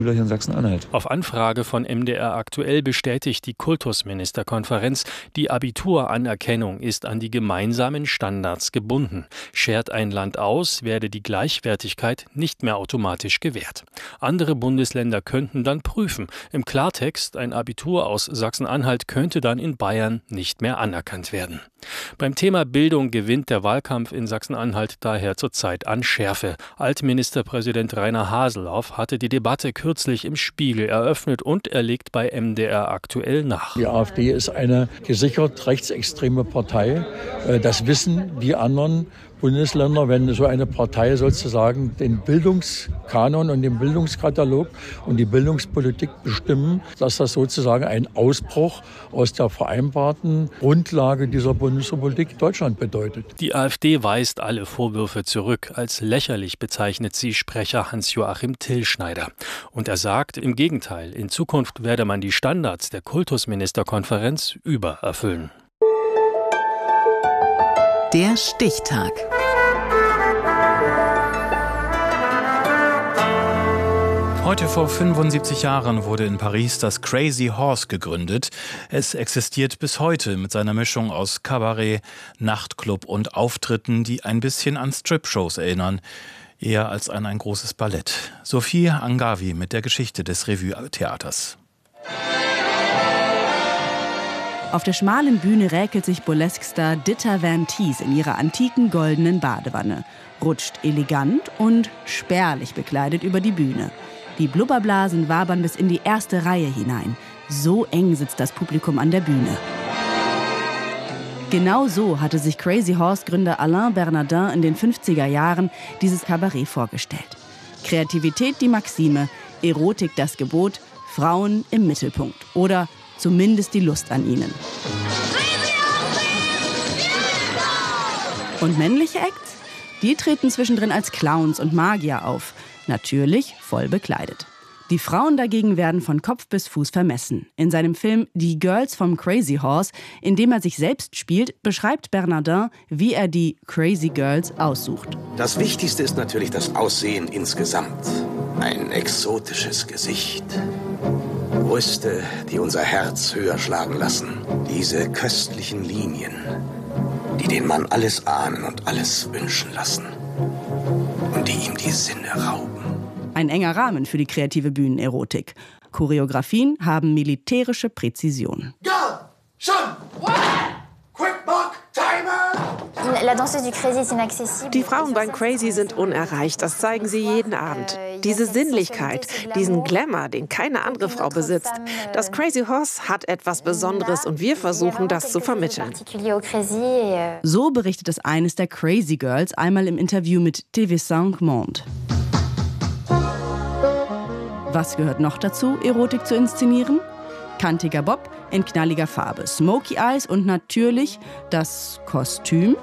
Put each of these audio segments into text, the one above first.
hier in Sachsen-Anhalt. Auf Anfrage von MDR aktuell bestätigt die Kultusministerkonferenz, die Abituranerkennung ist an die gemeinsamen Standards gebunden. Schert ein Land aus, werde die Gleichwertigkeit nicht mehr automatisch gewährt. Andere Bundesländer könnten dann prüfen. Im Klartext, ein Abitur aus Sachsen-Anhalt könnte dann in Bayern nicht mehr anerkannt werden. Beim Thema Bildung gewinnt der Wahlkampf in Sachsen-Anhalt daher zurzeit an Schärfe. Altministerpräsident Rainer Haseloff hatte die Debatte kürzlich im Spiegel eröffnet und er legt bei MDR aktuell nach. Die AfD ist eine gesichert rechtsextreme Partei. Das wissen die anderen Bundesländer, wenn so eine Partei sozusagen den Bildungskanon und den Bildungskatalog und die Bildungspolitik bestimmen, dass das sozusagen ein Ausbruch aus der vereinbarten Grundlage dieser Bundesrepublik Deutschland bedeutet. Die AfD weist alle Vorwürfe zurück. Als lächerlich bezeichnet sie Sprecher Hans-Joachim Tillschneider. Und er sagt, im Gegenteil, in Zukunft werde man die Standards der Kultusministerkonferenz übererfüllen. Der Stichtag. Heute vor 75 Jahren wurde in Paris das Crazy Horse gegründet. Es existiert bis heute mit seiner Mischung aus Kabarett, Nachtclub und Auftritten, die ein bisschen an Strip-Shows erinnern, eher als an ein großes Ballett. Sophie Angavi mit der Geschichte des Revue-Theaters. Auf der schmalen Bühne räkelt sich Burlesque-Star Ditta Van Thies in ihrer antiken goldenen Badewanne, rutscht elegant und spärlich bekleidet über die Bühne. Die Blubberblasen wabern bis in die erste Reihe hinein. So eng sitzt das Publikum an der Bühne. Genau so hatte sich Crazy Horse-Gründer Alain Bernardin in den 50er Jahren dieses Kabarett vorgestellt. Kreativität die Maxime, Erotik das Gebot, Frauen im Mittelpunkt oder zumindest die Lust an ihnen. Und männliche Acts? Die treten zwischendrin als Clowns und Magier auf. Natürlich voll bekleidet. Die Frauen dagegen werden von Kopf bis Fuß vermessen. In seinem Film Die Girls vom Crazy Horse, in dem er sich selbst spielt, beschreibt Bernardin, wie er die Crazy Girls aussucht. Das Wichtigste ist natürlich das Aussehen insgesamt. Ein exotisches Gesicht. Brüste, die unser Herz höher schlagen lassen. Diese köstlichen Linien, die den Mann alles ahnen und alles wünschen lassen. Und die ihm die Sinne rauben. Ein enger Rahmen für die kreative Bühnenerotik. Choreografien haben militärische Präzision. Go! Schon! Quick Mark! Timer! Die Frauen beim Crazy sind unerreicht, das zeigen sie jeden Abend. Diese Sinnlichkeit, diesen Glamour, den keine andere Frau besitzt. Das Crazy Horse hat etwas Besonderes und wir versuchen, das zu vermitteln. So berichtet es eines der Crazy Girls einmal im Interview mit TV5 Monde. Was gehört noch dazu, Erotik zu inszenieren? Kantiger Bob in knalliger Farbe, Smoky Eyes und natürlich das Kostüm.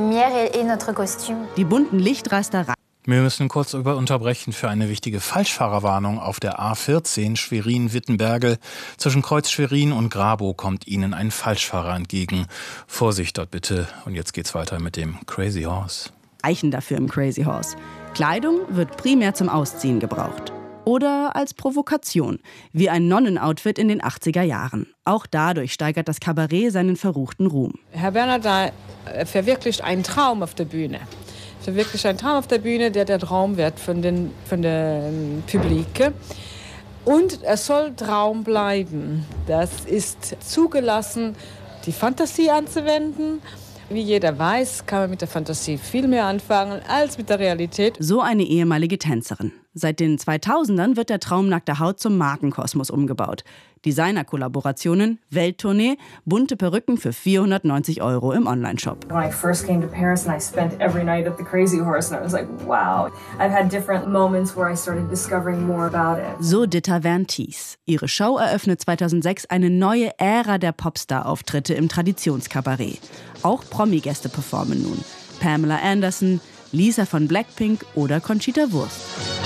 Die bunten Lichtreisterei. Wir müssen kurz unterbrechen für eine wichtige Falschfahrerwarnung auf der A14 Schwerin-Wittenberge. Zwischen Kreuz Schwerin und Grabow kommt Ihnen ein Falschfahrer entgegen. Vorsicht dort bitte. Und jetzt geht's weiter mit dem Crazy Horse. Eichen dafür im Crazy Horse. Kleidung wird primär zum Ausziehen gebraucht. Oder als Provokation, wie ein Nonnenoutfit in den 80er Jahren. Auch dadurch steigert das Kabarett seinen verruchten Ruhm. Herr Bernardin verwirklicht einen Traum auf der Bühne. Verwirklicht einen Traum auf der Bühne, der Traum wird von den Publikum. Und es soll Traum bleiben. Das ist zugelassen, die Fantasie anzuwenden. Wie jeder weiß, kann man mit der Fantasie viel mehr anfangen als mit der Realität. So eine ehemalige Tänzerin. Seit den 2000ern wird der Traum nackter Haut zum Markenkosmos umgebaut. Designer-Kollaborationen, Welttournee, bunte Perücken für 490 € im Onlineshop. When I first came to Paris and I spent every night at the Crazy Horse and I was like, wow. I've had different moments where I started discovering more about it. So Ditta Van Thies. Ihre Show eröffnet 2006 eine neue Ära der Popstar-Auftritte im Traditionskabarett. Auch Promi-Gäste performen nun. Pamela Anderson, Lisa von Blackpink oder Conchita Wurst.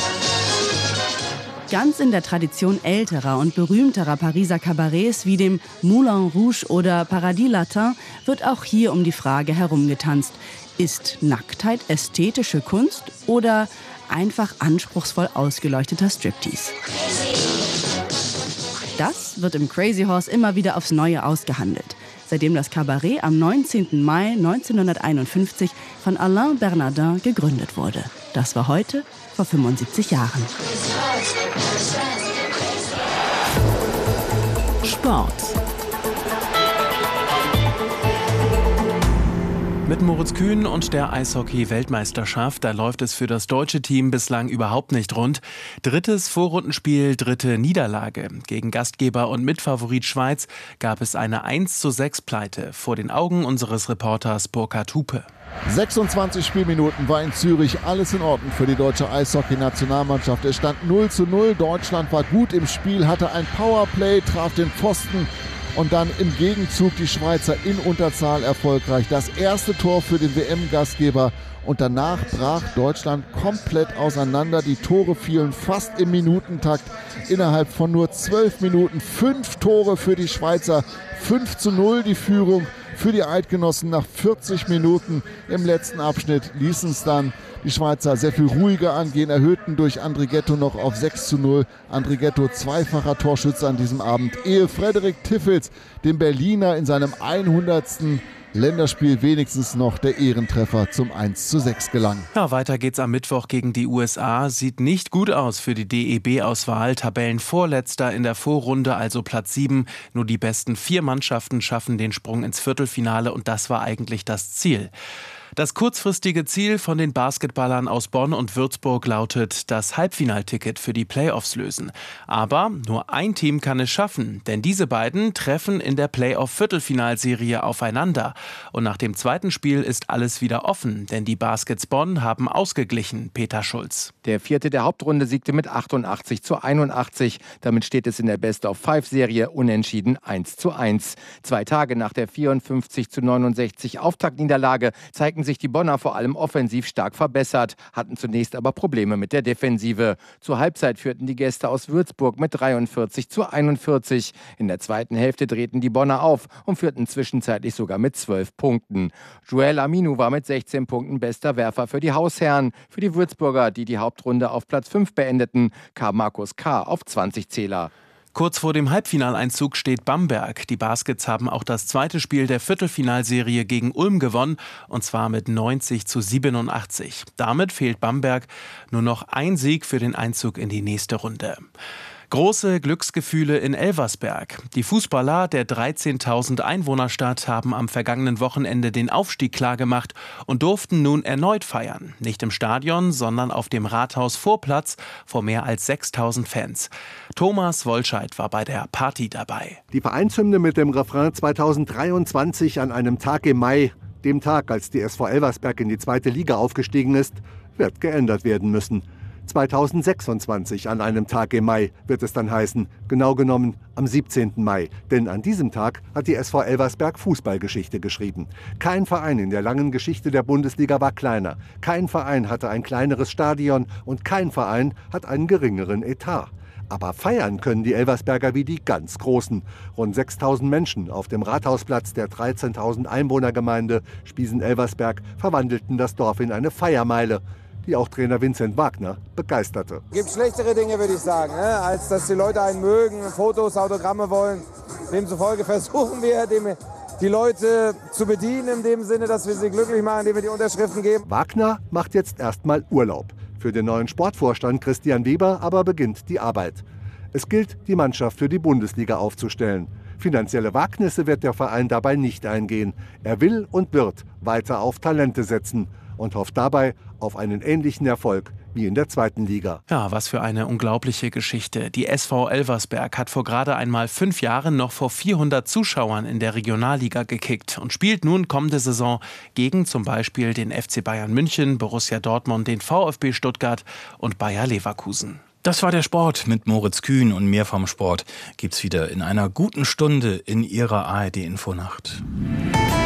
Ganz in der Tradition älterer und berühmterer Pariser Kabarets wie dem Moulin Rouge oder Paradis Latin wird auch hier um die Frage herumgetanzt: Ist Nacktheit ästhetische Kunst oder einfach anspruchsvoll ausgeleuchteter Striptease. Das wird im Crazy Horse immer wieder aufs Neue ausgehandelt, seitdem das Kabarett am 19. Mai 1951 von Alain Bernardin gegründet wurde. Das war heute vor 75 Jahren. Sport. Mit Moritz Kühn und der Eishockey-Weltmeisterschaft, da läuft es für das deutsche Team bislang überhaupt nicht rund. Drittes Vorrundenspiel, dritte Niederlage. Gegen Gastgeber und Mitfavorit Schweiz gab es eine 1:6 Pleite vor den Augen unseres Reporters Burkhard Hupe. 26 Spielminuten war in Zürich alles in Ordnung für die deutsche Eishockey-Nationalmannschaft. Es stand 0:0. Deutschland war gut im Spiel, hatte ein Powerplay, traf den Pfosten. Und dann im Gegenzug die Schweizer in Unterzahl erfolgreich. Das erste Tor für den WM-Gastgeber. Und danach brach Deutschland komplett auseinander. Die Tore fielen fast im Minutentakt. Innerhalb von nur 12 Minuten 5 Tore für die Schweizer. 5:0 die Führung für die Eidgenossen nach 40 Minuten. Im letzten Abschnitt ließen es dann die Schweizer sehr viel ruhiger angehen, erhöhten durch Andrighetto noch auf 6:0. Andrighetto zweifacher Torschütze an diesem Abend, ehe Frederik Tiffels dem Berliner in seinem 100. Länderspiel wenigstens noch der Ehrentreffer zum 1:6 gelang. Ja, weiter geht's am Mittwoch gegen die USA. Sieht nicht gut aus für die DEB-Auswahl. Tabellenvorletzter in der Vorrunde, also Platz 7. Nur die besten 4 Mannschaften schaffen den Sprung ins Viertelfinale und das war eigentlich das Ziel. Das kurzfristige Ziel von den Basketballern aus Bonn und Würzburg lautet, das Halbfinalticket für die Playoffs lösen. Aber nur ein Team kann es schaffen, denn diese beiden treffen in der Playoff-Viertelfinalserie aufeinander. Und nach dem zweiten Spiel ist alles wieder offen, denn die Baskets Bonn haben ausgeglichen, Peter Schulz. Der Vierte der Hauptrunde siegte mit 88:81. Damit steht es in der Best-of-5-Serie unentschieden 1:1. 2 Tage nach der 54:69 Auftaktniederlage zeigten sich die Bonner vor allem offensiv stark verbessert, hatten zunächst aber Probleme mit der Defensive. Zur Halbzeit führten die Gäste aus Würzburg mit 43:41. In der zweiten Hälfte drehten die Bonner auf und führten zwischenzeitlich sogar mit 12 Punkten. Joel Aminu war mit 16 Punkten bester Werfer für die Hausherren. Für die Würzburger, die die Hauptrunde auf Platz 5 beendeten, kam Markus K. auf 20 Zähler. Kurz vor dem Halbfinaleinzug steht Bamberg. Die Baskets haben auch das zweite Spiel der Viertelfinalserie gegen Ulm gewonnen, und zwar mit 90:87. Damit fehlt Bamberg nur noch ein Sieg für den Einzug in die nächste Runde. Große Glücksgefühle in Elversberg. Die Fußballer der 13.000 Einwohnerstadt haben am vergangenen Wochenende den Aufstieg klargemacht und durften nun erneut feiern. Nicht im Stadion, sondern auf dem Rathausvorplatz vor mehr als 6.000 Fans. Thomas Wolscheid war bei der Party dabei. Die Vereinshymne mit dem Refrain 2023 an einem Tag im Mai, dem Tag, als die SV Elversberg in die 2. Liga aufgestiegen ist, wird geändert werden müssen. 2026 an einem Tag im Mai wird es dann heißen, genau genommen am 17. Mai. Denn an diesem Tag hat die SV Elversberg Fußballgeschichte geschrieben. Kein Verein in der langen Geschichte der Bundesliga war kleiner. Kein Verein hatte ein kleineres Stadion und kein Verein hat einen geringeren Etat. Aber feiern können die Elversberger wie die ganz Großen. Rund 6.000 Menschen auf dem Rathausplatz der 13.000 Einwohnergemeinde Spiesen-Elversberg verwandelten das Dorf in eine Feiermeile, die auch Trainer Vincent Wagner begeisterte. Es gibt schlechtere Dinge, würde ich sagen, als dass die Leute einen mögen, Fotos, Autogramme wollen. Demzufolge versuchen wir, die Leute zu bedienen, in dem Sinne, dass wir sie glücklich machen, indem wir die Unterschriften geben. Wagner macht jetzt erstmal Urlaub. Für den neuen Sportvorstand Christian Weber aber beginnt die Arbeit. Es gilt, die Mannschaft für die Bundesliga aufzustellen. Finanzielle Wagnisse wird der Verein dabei nicht eingehen. Er will und wird weiter auf Talente setzen und hofft dabei auf einen ähnlichen Erfolg wie in der 2. Liga. Ja, was für eine unglaubliche Geschichte. Die SV Elversberg hat vor gerade einmal 5 Jahren noch vor 400 Zuschauern in der Regionalliga gekickt und spielt nun kommende Saison gegen zum Beispiel den FC Bayern München, Borussia Dortmund, den VfB Stuttgart und Bayer Leverkusen. Das war der Sport mit Moritz Kühn, und mehr vom Sport gibt's wieder in einer guten Stunde in Ihrer ARD Infonacht.